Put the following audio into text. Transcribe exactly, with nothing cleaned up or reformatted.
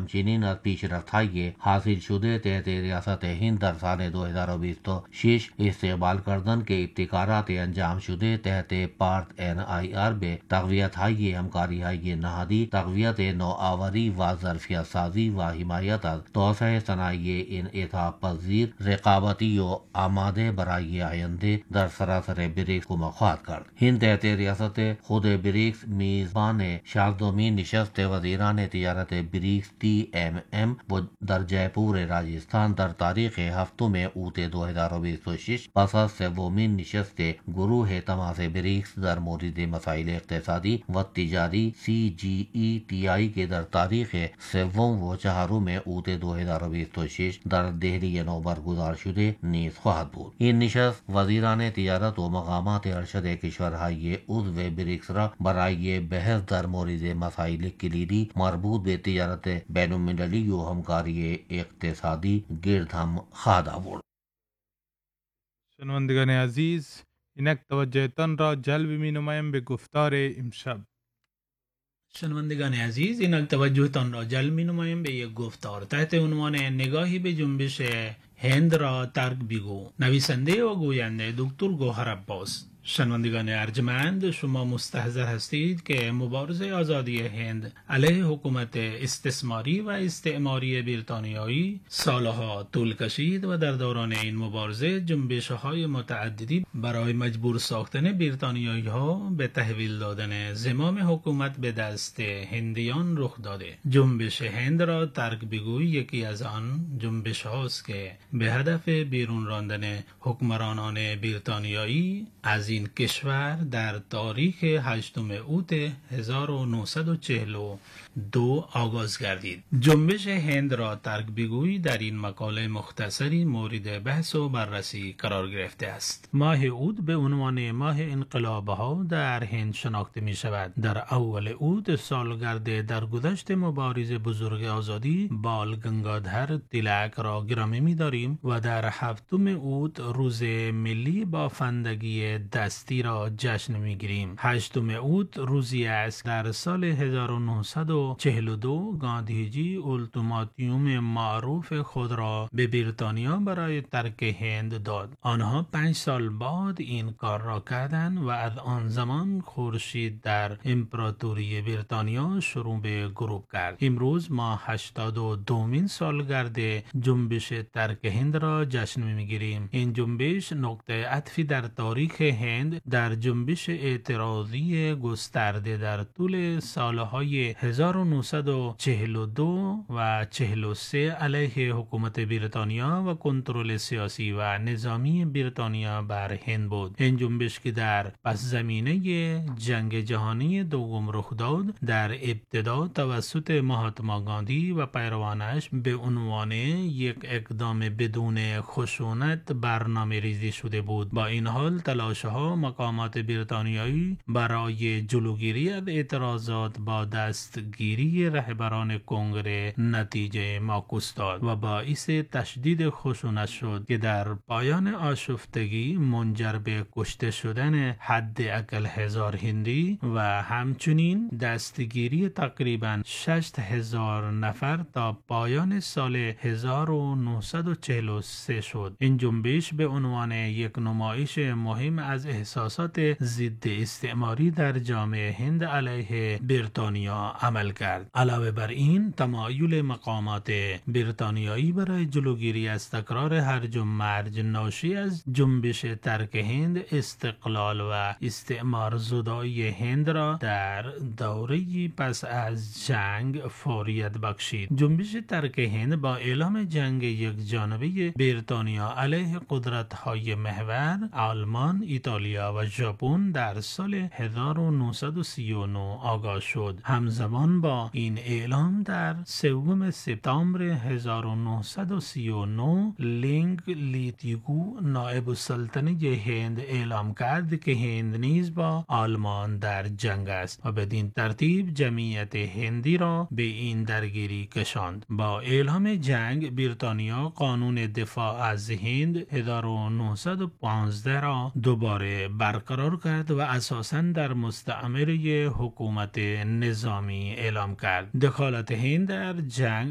همچنین از پیشرفت‌های حاصل شده تحت ریاست هند در سال دو هزار و بیست و شش استقبال کردند که ابتکارات انجام شده تحت پارت ان آی آر به تقویت‌های همکاری‌های نهادی، تقویت نوآوری و ظرفیت سازی و حمایت از توسعه صنایع انعطاف پذیر، رقابتی و آماده برای آینده در سراسر بریکس کمک خواهد کرد. هند تحت ریاست خود بریکس میزبان شصتمین نشست وزیران تجارت بریکس تی ام ام و در جیپور راجستان در تاریخ هفتم اوت دو هزار و بیست و شش پس از سومین نشست گروه تماس بریکس در مورد مسائل اقتصادی و تجاری سی جی ای تی آی که در تاریخ سوم و چهارم اوت دو هزار و بیست و شش در دهلی نو برگزار شده نیز خواهد بود. این نشست وزیران تجارت و مقامات ارشد کشورهای عضو بریکس را برای بحث در مورد مسائل کلیدی مربوط به تجارت بین المللی و همکاری اقتصادی گرد هم خواهد آورد. شنوندگان عزیز، اینک توجهتان را جلب می نمایم به گفتار امشب. شنوندگان عزیز، اینک توجهتان را جلب می نمایم به یک گفتار تحت عنوان نگاهی به جنبش هند را ترک بگو. نویسنده و گوینده دکتر گوهر عباس. شنوندگان ارجمند، شما مستحضر هستید که مبارزه آزادی هند علیه حکومت استثماری و استعماری بریتانیایی سالها طول کشید و در دوران این مبارزه جنبش‌های متعددی برای مجبور ساختن بریتانیایی ها به تحویل دادن زمام حکومت به دست هندیان رخ داده. جنبش هند را ترک بگوی یکی از آن جنبش هاست که به هدف بیرون راندن حکمرانان بریتانیایی از این کشور در تاریخ هشتم اوت هزار و نهصد و چهل و دو آغاز گردید. جنبش هند را ترک بگوی در این مقاله مختصری مورد بحث و بررسی قرار گرفته است. ماه اوت به عنوان ماه انقلاب‌ها در هند شناخته می شود. در اول اوت سالگرد درگذشت مبارزه بزرگ آزادی بال گنگادهر تیلک را گرامی می داریم و در هفتم اوت روز ملی بافندگی دستی را جشن می گیریم. هشتم اوت روزی است در سال هزار و نهصد و چهل و دو گاندهیجی اولتیماتوم معروف خود را به بریتانیا برای ترک هند داد. آنها پنج سال بعد این کار را کردند و از آن زمان خورشید در امپراتوری بریتانیا شروع به غروب کرد. امروز ما هشتاد و دومین سالگرد جنبش ترک هند را جشن می گیریم. این جنبش نقطه عطفی در تاریخ هند در جنبش اعتراضی گسترده در طول سالهای هزار و نهصد و چهل و دو و چهل و سه علیه حکومت بریتانیا و کنترل سیاسی و نظامی بریتانیا بر هند بود. این جنبش که در پس زمینه جنگ جهانی دوم رخ داد، در ابتدا توسط مهاتما گاندی و پیروانش به عنوان یک اقدام بدون خشونت برنامه ریزی شده بود. با این حال تلاش‌ها مقامات بریتانیایی برای جلوگیری از اعتراضات با دستگیری رهبران کنگره نتیجه معکوس داد و باعث تشدید خشونت شد که در پایان آشفتگی منجر به کشته شدن حداقل هزار هندی و همچنین دستگیری تقریباً شش هزار نفر تا پایان سال هزار و نهصد و چهل و سه شد. این جنبش به عنوان یک نمایش مهم از احساسات ضد استعماری در جامعه هند علیه بریتانیا عمل کرد. علاوه بر این، تمایل مقامات بریتانیایی برای جلوگیری از تکرار هرج و مرج ناشی از جنبش ترک هند استقلال و استعمار زدایی هند را در دوره پس از جنگ فوریت بخشید. جنبش ترک هند با اعلام جنگ یک جانبه بریتانیا علیه قدرت‌های محور آلمان، ایتالیا و ژاپن در سال هزار و نهصد و سی و نه آغاز شد. همزمان با این اعلام در سوم سپتامبر هزار و نهصد و سی و نه لینگ لیتیگو نایب السلطنه هند اعلام کرد که هند نیز با آلمان در جنگ است و بدین ترتیب جمعیت هندی را به این درگیری کشاند. با اعلام جنگ بریتانیا قانون دفاع از هند هزار و نهصد و پانزده را دوباره برقرار کرد و اساساً در مستعمره حکومت نظامی اعلام کرد. دخالت هند در جنگ